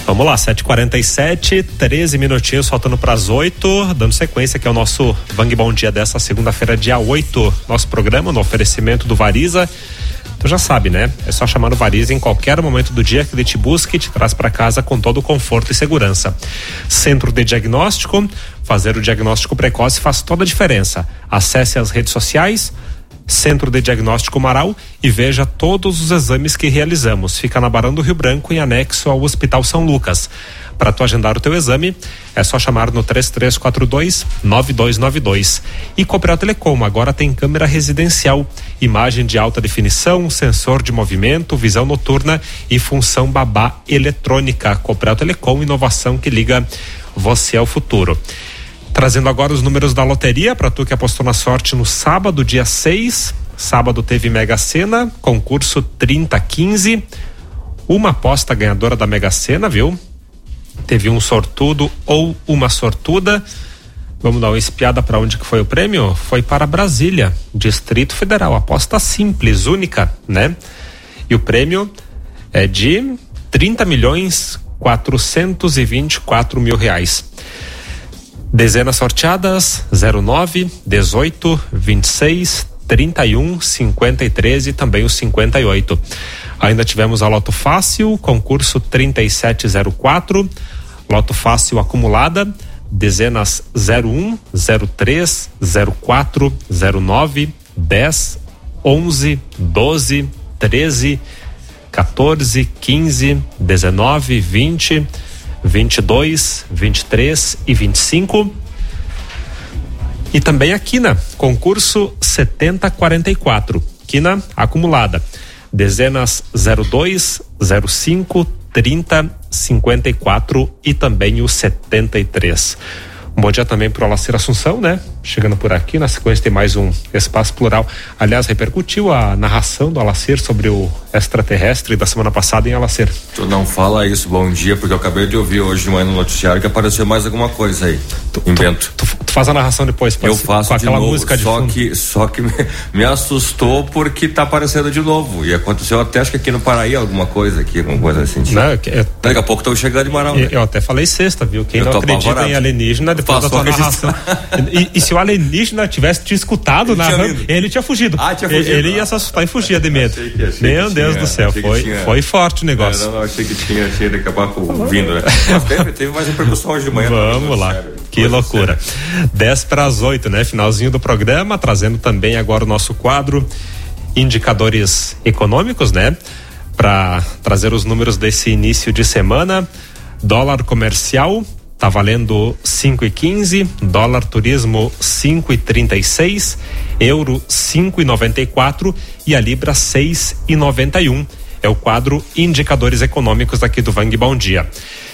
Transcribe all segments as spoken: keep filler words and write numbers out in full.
Vamos lá, sete e quarenta e sete, treze minutinhos faltando para as oito, dando sequência que é o nosso Vang Bom Dia dessa segunda-feira, dia oito, nosso programa no oferecimento do Variza. Tu já sabe, né? É só chamar o Variza em qualquer momento do dia que ele te busca e te traz para casa com todo o conforto e segurança. Centro de Diagnóstico, fazer o diagnóstico precoce faz toda a diferença. Acesse as redes sociais, Centro de Diagnóstico Marau, e veja todos os exames que realizamos. Fica na Barão do Rio Branco, em anexo ao Hospital São Lucas. Para tu agendar o teu exame, é só chamar no três três quatro dois, nove dois nove dois. E Cooperal Telecom, agora tem câmera residencial, imagem de alta definição, sensor de movimento, visão noturna e função babá eletrônica. Cooperal Telecom, inovação que liga você ao futuro. Trazendo agora os números da loteria para tu que apostou na sorte no sábado, dia seis. Sábado teve Mega Sena, concurso trinta quinze. Uma aposta ganhadora da Mega Sena, viu? Teve um sortudo ou uma sortuda. Vamos dar uma espiada para onde que foi o prêmio? Foi para Brasília, Distrito Federal. Aposta simples, única, né? E o prêmio é de trinta milhões quatrocentos e vinte e quatro mil reais. Dezenas sorteadas: zero nove, dezoito, vinte e seis, trinta e um, cinquenta e três e também o cinquenta e oito. Ainda tivemos a Loto Fácil, concurso trinta e sete zero quatro, Loto Fácil acumulada, dezenas zero um, zero três, zero quatro, zero nove, dez, onze, doze, treze, quatorze, quinze, dezenove, vinte, vinte e dois, vinte e três e vinte e cinco. E também a Quina, concurso setenta quarenta e quatro, Quina acumulada, dezenas zero dois, zero cinco, trinta, cinquenta e quatro e também o setenta e três. Um bom dia também para o Alacir Assunção, né? Chegando por aqui, na sequência tem mais um Espaço Plural. Aliás, repercutiu a narração do Alacir sobre o extraterrestre da semana passada em Alacir. Tu não fala isso, bom dia, porque eu acabei de ouvir hoje de manhã no noticiário que apareceu mais alguma coisa aí. Tu, Invento. Tu, tu, tu faz a narração depois, pode Eu ser, faço com aquela de novo, música de só fundo. que Só que me, me assustou porque tá aparecendo de novo. E aconteceu até, acho que aqui no Paraí, alguma coisa aqui, alguma coisa assim. Não, eu, eu, Daqui a pouco estão chegando de Manaus. Eu, né? eu até falei sexta, viu? Quem Eu não acredita apavorado. em alienígena, depois Passou da tua narração. E, e se o alienígena tivesse te escutado, Ele narrando, tinha ele tinha fugido. Ah, tinha fugido. Ele, ele ia se assustar e fugia de medo. Achei que- achei Meu que Deus tinha- do céu, achei que foi, tinha- foi forte o negócio. É, não, eu achei que tinha, tinha daqui a pouco vindo, né? Mas teve, teve mais repercussão hoje de manhã. Vamos lá, Sério, que coisa loucura. séria. dez para as oito, né? Finalzinho do programa, trazendo também agora o nosso quadro Indicadores Econômicos, né? Para trazer os números desse início de semana. Dólar comercial tá valendo cinco e quinze, dólar turismo cinco e trinta e seis, euro cinco e noventa e quatro e a libra seis e noventa e um. É o quadro Indicadores Econômicos daqui do Vang Bom Dia.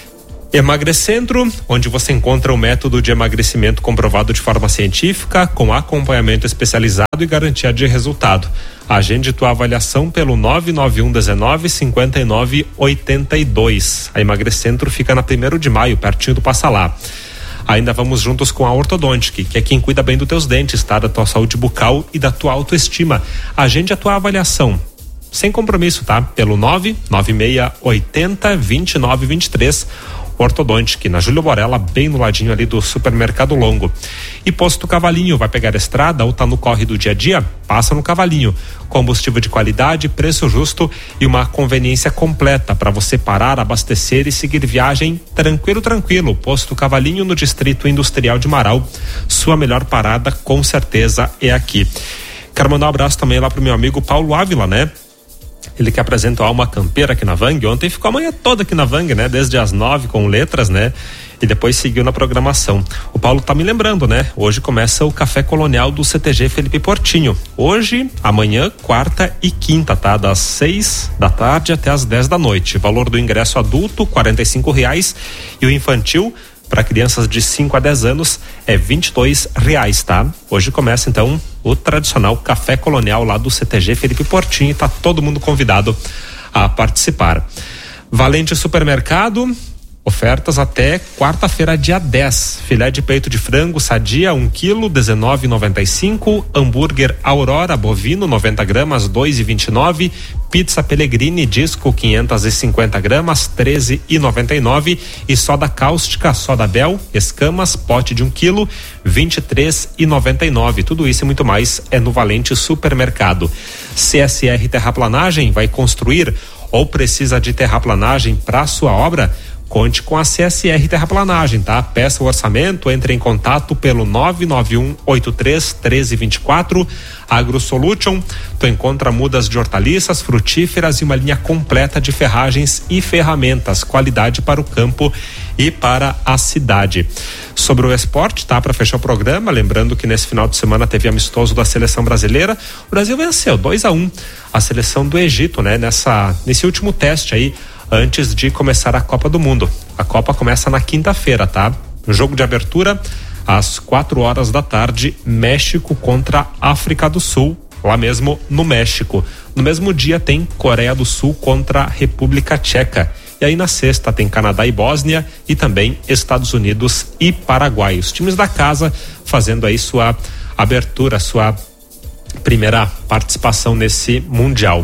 Emagrecentro, onde você encontra o método de emagrecimento comprovado de forma científica, com acompanhamento especializado e garantia de resultado. Agende tua avaliação pelo nove nove um dezenove, cinquenta e nove oitenta e dois. A Emagrecentro fica na primeiro de maio, pertinho do Passa Lá. Ainda vamos juntos com a Ortodontic, que é quem cuida bem dos teus dentes, tá? Da tua saúde bucal e da tua autoestima. Agende a tua avaliação. Sem compromisso, tá? Pelo nove nove seis oitenta, vinte e nove vinte e três. Ortodontic, na Júlio Borella, bem no ladinho ali do Supermercado Longo. E Posto Cavalinho, vai pegar a estrada ou tá no corre do dia a dia? Passa no Cavalinho. Combustível de qualidade, preço justo e uma conveniência completa para você parar, abastecer e seguir viagem tranquilo, tranquilo. Posto Cavalinho no Distrito Industrial de Marau. Sua melhor parada, com certeza, é aqui. Quero mandar um abraço também lá pro meu amigo Paulo Ávila, né? Ele que apresenta a Alma Campeira aqui na Vang. Ontem ficou a manhã toda aqui na Vang, né? Desde as nove com letras, né? E depois seguiu na programação. O Paulo tá me lembrando, né? Hoje começa o Café Colonial do C T G Felipe Portinho. Hoje, amanhã, quarta e quinta, tá? Das seis da tarde até as dez da noite. Valor do ingresso adulto, quarenta e cinco reais. E o infantil, para crianças de cinco a dez anos, é vinte e dois reais, tá? Hoje começa então o tradicional Café Colonial lá do C T G Felipe Portinho, e tá todo mundo convidado a participar. Valente Supermercado, Ofertas até quarta-feira, dia dez. Filé de peito de frango Sadia, um quilo, dezenove e noventa e cinco. Hambúrguer Aurora bovino, noventa gramas, dois e vinte e nove. Pizza Pellegrini Disco, quinhentas e cinquenta gramas, treze e noventa e nove. E soda cáustica, soda Bel, escamas, pote de um quilo, vinte e três e noventa e nove. Tudo isso e muito mais é no Valente Supermercado. C S R Terraplanagem vai construir ou precisa de terraplanagem para sua obra? Conte com a C S R Terraplanagem, tá? Peça o orçamento, entre em contato pelo nove nove um oito três um três dois quatro. AgroSolution, tu encontra mudas de hortaliças, frutíferas e uma linha completa de ferragens e ferramentas, qualidade para o campo e para a cidade. Sobre o esporte, tá? Para fechar o programa, lembrando que nesse final de semana teve amistoso da seleção brasileira. O Brasil venceu dois a um a seleção do Egito, né? Nessa, nesse último teste aí, antes de começar a Copa do Mundo. A Copa começa na quinta-feira, tá? O jogo de abertura às quatro horas da tarde, México contra África do Sul, lá mesmo no México. No mesmo dia tem Coreia do Sul contra República Tcheca. E aí na sexta tem Canadá e Bósnia e também Estados Unidos e Paraguai. Os times da casa fazendo aí sua abertura, sua primeira participação nesse Mundial.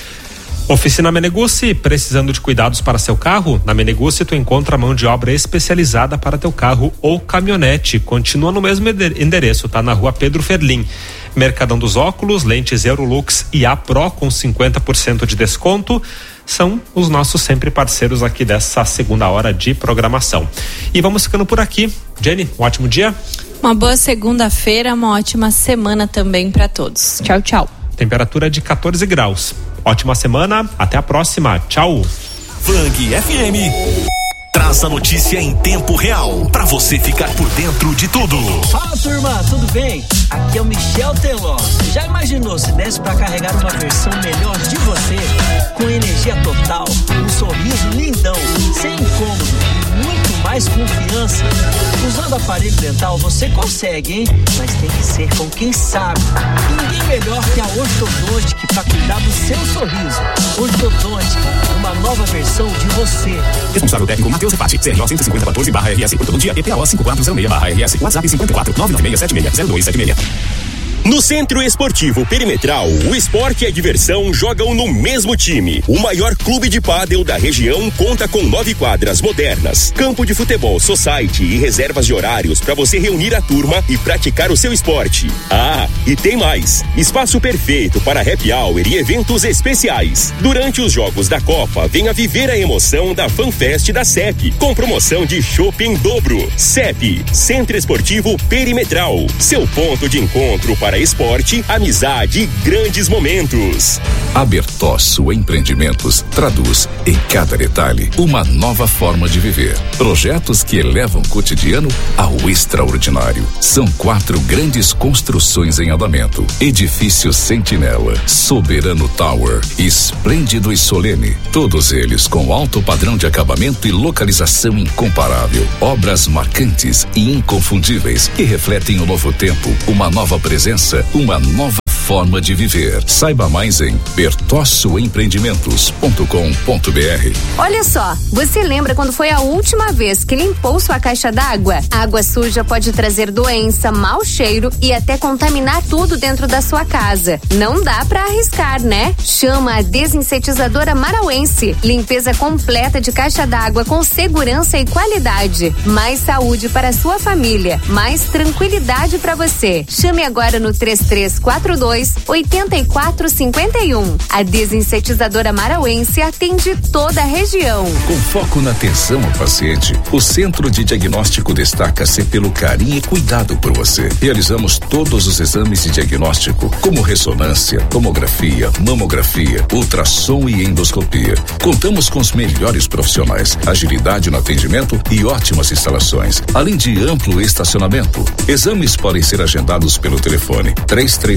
Oficina Meneguci, precisando de cuidados para seu carro? Na Meneguci tu encontra mão de obra especializada para teu carro ou caminhonete. Continua no mesmo endereço, tá? Na rua Pedro Ferlim. Mercadão dos Óculos, lentes Eurolux e A Pro com cinquenta por cento de desconto. São os nossos sempre parceiros aqui dessa segunda hora de programação. E vamos ficando por aqui. Jenny, um ótimo dia. Uma boa segunda-feira, uma ótima semana também para todos. Tchau, tchau. Temperatura de quatorze graus. Ótima semana, até a próxima. Tchau. Flang F M traz a notícia em tempo real para você ficar por dentro de tudo. Fala, turma, tudo bem? Aqui é o Michel Teló. Já imaginou se desse para carregar uma versão melhor de você, com energia total, um sorriso lindão, sem incômodo, muito mais confiança? Usando aparelho dental você consegue, hein? Mas tem que ser com quem sabe. Ninguém melhor que a Ortodontic para cuidar do seu sorriso. Ortodontic, uma nova versão de você. Responsável técnico Matheus Repati, C R O cento e cinquenta quatorze barra R S, por todo dia, E P O cinco quatro zero seis barra R S, WhatsApp cinquenta e quatro nove nove seis sete seis zero dois sete seis. No Centro Esportivo Perimetral, o esporte e a diversão jogam no mesmo time. O maior clube de pádel da região conta com nove quadras modernas, campo de futebol, society e reservas de horários para você reunir a turma e praticar o seu esporte. Ah, e tem mais! Espaço perfeito para happy hour e eventos especiais. Durante os jogos da Copa, venha viver a emoção da FanFest da C E P, com promoção de chopp em dobro. C E P, Centro Esportivo Perimetral, seu ponto de encontro para esporte, amizade e grandes momentos. A Bertosso Empreendimentos traduz em cada detalhe uma nova forma de viver. Projetos que elevam o cotidiano ao extraordinário. São quatro grandes construções em andamento: Edifício Sentinela, Soberano Tower, Esplêndido e Solene. Todos eles com alto padrão de acabamento e localização incomparável. Obras marcantes e inconfundíveis que refletem o novo tempo, uma nova presença, uma nova forma de viver. Saiba mais em bertosso empreendimentos ponto com ponto b r. Olha só, você lembra quando foi a última vez que limpou sua caixa d'água? A água suja pode trazer doença, mau cheiro e até contaminar tudo dentro da sua casa. Não dá pra arriscar, né? Chama a desinsetizadora Marauense. Limpeza completa de caixa d'água com segurança e qualidade. Mais saúde para a sua família, mais tranquilidade para você. Chame agora no três três quatro dois oito quatro cinco um. A desinsetizadora Marauense atende toda a região. Com foco na atenção ao paciente, o Centro de Diagnóstico destaca-se pelo carinho e cuidado por você. Realizamos todos os exames de diagnóstico, como ressonância, tomografia, mamografia, ultrassom e endoscopia. Contamos com os melhores profissionais, agilidade no atendimento e ótimas instalações, além de amplo estacionamento. Exames podem ser agendados pelo telefone três três quatro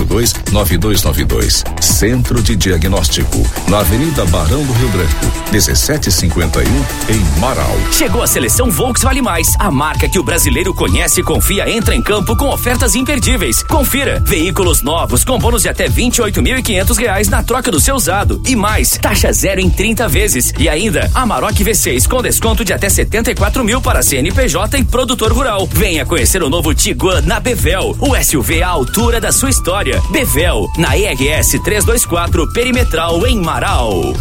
dois nove dois nove dois. Centro de Diagnóstico, na Avenida Barão do Rio Branco, dezessete cinquenta e um, em Marau. Chegou a seleção Volks Vale Mais, a marca que o brasileiro conhece e confia entra em campo com ofertas imperdíveis. Confira, veículos novos com bônus de até vinte e oito mil e quinhentos reais na troca do seu usado e mais, taxa zero em trinta vezes e ainda Amarok V seis com desconto de até setenta e quatro mil para C N P J e produtor rural. Venha conhecer o novo Tiguan na Bevel, o S U V à altura da sua história. Bevel, na E R S trezentos e vinte e quatro Perimetral em Marau.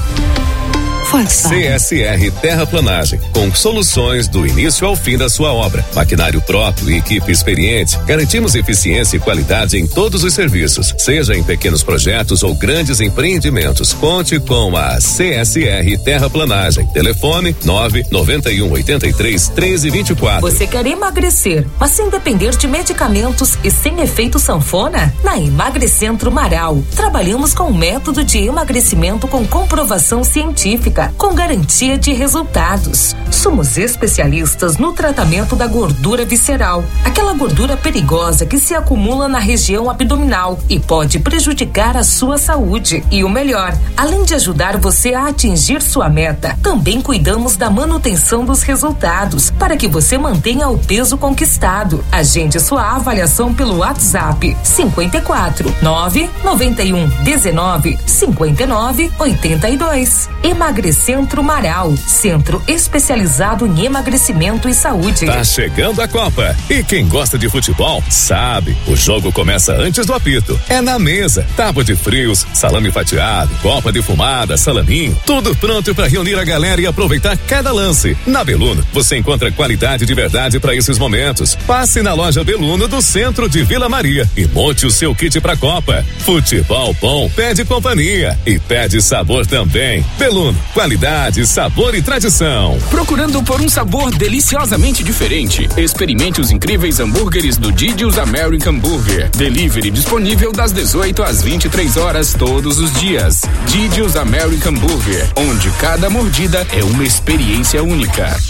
C S R Terraplanagem, com soluções do início ao fim da sua obra. Maquinário próprio e equipe experiente, garantimos eficiência e qualidade em todos os serviços, seja em pequenos projetos ou grandes empreendimentos. Conte com a C S R Terraplanagem. Telefone nove nove um oito três treze vinte e quatro. Você quer emagrecer, mas sem depender de medicamentos e sem efeito sanfona? Na Emagrecentro Marau, trabalhamos com um método de emagrecimento com comprovação científica, com garantia de resultados. Somos especialistas no tratamento da gordura visceral, aquela gordura perigosa que se acumula na região abdominal e pode prejudicar a sua saúde. E o melhor, além de ajudar você a atingir sua meta, também cuidamos da manutenção dos resultados para que você mantenha o peso conquistado. Agende sua avaliação pelo WhatsApp cinquenta e quatro, nove noventa e um, dezenove, cinquenta e nove, oitenta e dois. Emagrecer Centro Marau, centro especializado em emagrecimento e saúde. Tá chegando a Copa e quem gosta de futebol sabe, o jogo começa antes do apito. É na mesa, tábua de frios, salame fatiado, copa defumada, salaminho, tudo pronto para reunir a galera e aproveitar cada lance. Na Beluno, você encontra qualidade de verdade para esses momentos. Passe na loja Beluno do centro de Vila Maria e monte o seu kit pra Copa. Futebol bom pede companhia e pede sabor também. Beluno, qualidade, sabor e tradição. Procurando por um sabor deliciosamente diferente? Experimente os incríveis hambúrgueres do Didi's American Burger. Delivery disponível das dezoito às vinte e três horas todos os dias. Didi's American Burger, onde cada mordida é uma experiência única.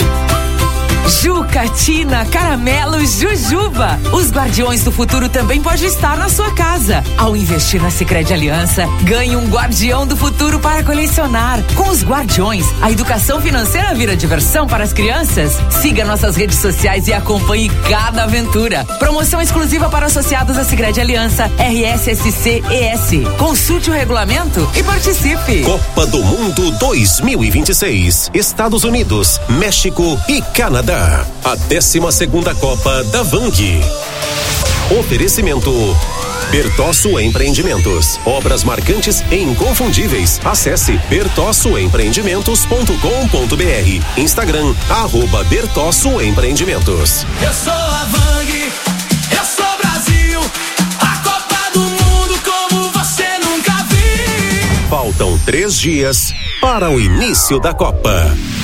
Juca, Tina, Caramelo, Jujuba. Os Guardiões do Futuro também pode estar na sua casa. Ao investir na Sicredi Aliança, ganhe um Guardião do Futuro para colecionar. Com os Guardiões, a educação financeira vira diversão para as crianças. Siga nossas redes sociais e acompanhe cada aventura. Promoção exclusiva para associados à Sicredi Aliança R S S C E S. Consulte o regulamento e participe. Copa do Mundo dois mil e vinte e seis. Estados Unidos, México e Canadá. A décima segunda Copa da Vang. Oferecimento Bertosso Empreendimentos. Obras marcantes e inconfundíveis. Acesse bertosso empreendimentos ponto com ponto br. Instagram, arroba Bertosso Empreendimentos. Eu sou a Vang, eu sou Brasil. A Copa do Mundo como você nunca viu. Faltam três dias para o início da Copa.